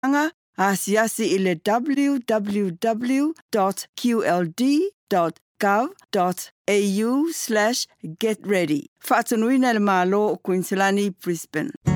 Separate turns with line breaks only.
asiasi ile www.qld.gov.au/getready. Whaatunuina le malo o Queensland, Brisbane.